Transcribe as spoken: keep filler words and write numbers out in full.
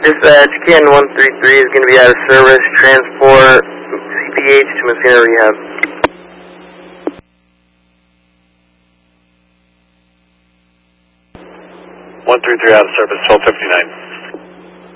Dispatch, K N one three three is going to be out of service. Transport C P H to Messina Rehab. one three three out of service, twelve fifty-nine.